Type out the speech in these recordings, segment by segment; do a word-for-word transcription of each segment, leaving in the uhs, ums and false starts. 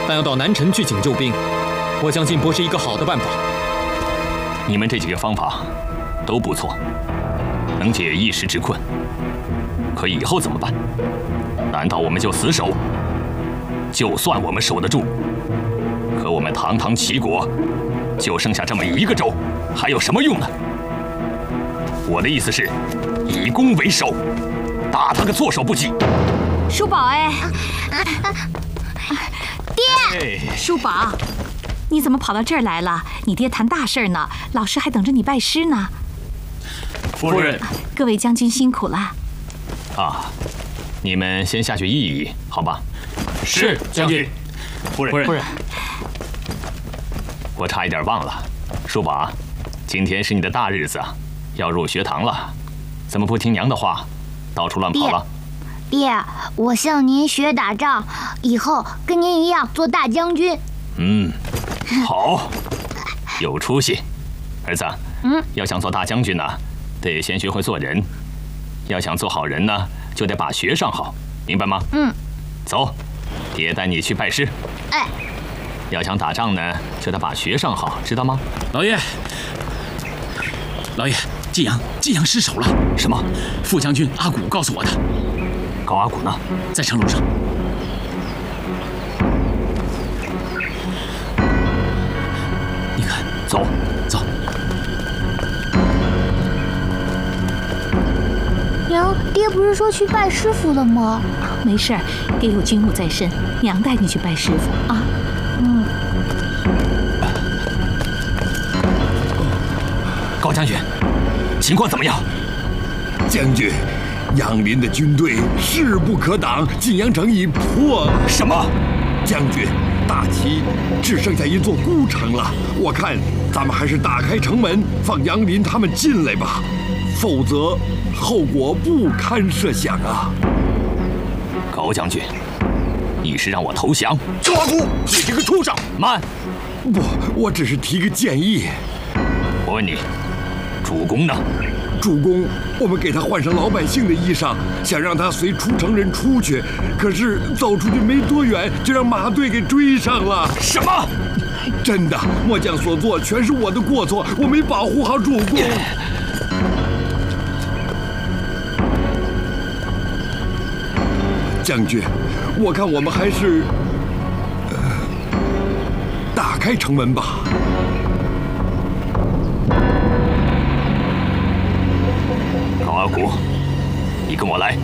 但要到南陈去请救兵，我相信不是一个好的办法。 你们这几个方法都不错，能解一时之困。可以后怎么办？难道我们就死守？就算我们守得住，可我们堂堂齐国就剩下这么一个州，还有什么用呢？我的意思是，以攻为守，打他个措手不及。 叔宝哎， 爹， 叔宝，你怎么跑到这儿来了？你爹谈大事呢，老师还等着你拜师呢。 夫人， 各位将军辛苦了。 啊，你们先下去议一议，好吧？ 是将军。 夫人， 夫人， 我差一点忘了，叔宝，今天是你的大日子，要入学堂了，怎么不听娘的话，到处乱跑了？ 爹，我向您学打仗，以后跟您一样做大将军。 嗯，好，有出息。儿子， 嗯， 要想做大将军呢，得先学会做人。要想做好人呢，就得把学上好，明白吗？ 嗯。 走，爹带你去拜师。 哎。 要想打仗呢，就得把学上好，知道吗？ 老爷，老爷，晋阳，晋阳失守了。 什么？ 副将军阿古告诉我的。 高阿古呢？ 在城楼上。你看， 走， 走。 娘，爹不是说去拜师傅了吗？ 没事儿，爹有军务在身，娘带你去拜师傅啊。 嗯。 高将军，情况怎么样？ 将军，杨林的军队势不可挡，晋阳城已破。 什么？ 将军，大齐只剩下一座孤城了。我看咱们还是打开城门，放杨林他们进来吧，否则后果不堪设想啊！ 高将军，你是让我投降？ 高阿古，你这个畜生！ 慢！ 不，我只是提个建议。 我问你，主公呢？ 主公，我们给他换上老百姓的衣裳，想让他随出城人出去，可是走出去没多远，就让马队给追上了。 什么？ 真的，末将所做全是我的过错，我没保护好主公。将军，我看我们还是，呃，打开城门吧。 高阿古，你跟我来。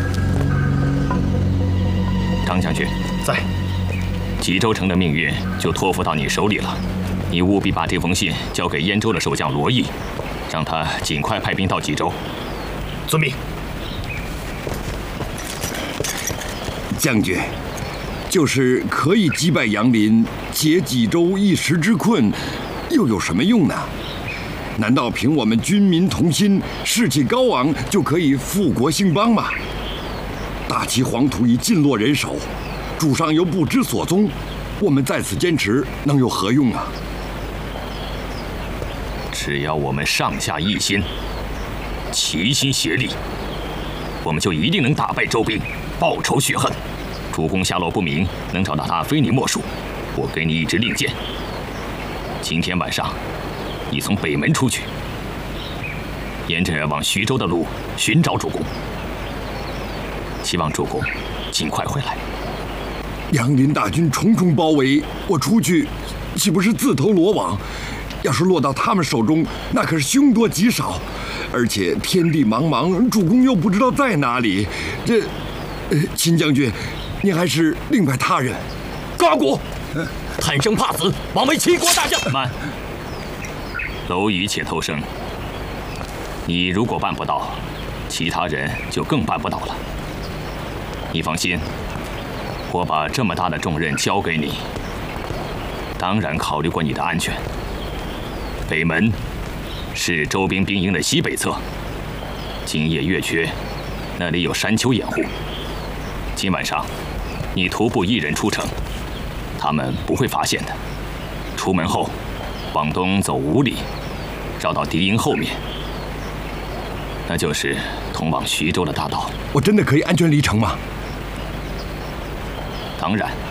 张将军在。 吉州城的命运就托付到你手里了，你务必把这封信交给燕州的守将罗毅，让他尽快派兵到吉州。 遵命。 将军，就是可以击败杨林，解济州一时之困，又有什么用呢？难道凭我们军民同心、士气高昂就可以富国兴邦吗？大齐黄土已尽落人手，主上又不知所踪，我们在此坚持能有何用啊？ 只要我们上下一心，齐心协力，我们就一定能打败周兵，报仇雪恨。主公下落不明，能找到他非你莫属。我给你一支令箭，今天晚上你从北门出去，沿着往徐州的路寻找主公，希望主公尽快回来。 杨林大军重重包围，我出去岂不是自投罗网？要是落到他们手中，那可是凶多吉少。而且天地茫茫，主公又不知道在哪里。这，呃，秦将军，您还是另派他人。 高阿古，贪生怕死，枉为齐国大将。 慢，蝼蚁且偷生。你如果办不到，其他人就更办不到了。你放心，我把这么大的重任交给你，当然考虑过你的安全。北门是周兵兵营的西北侧，今夜月缺，那里有山丘掩护。今晚上你徒步一人出城，他们不会发现的。出门后往东走五里，绕到敌营后面，那就是通往徐州的大道。 我真的可以安全离城吗？ 当然。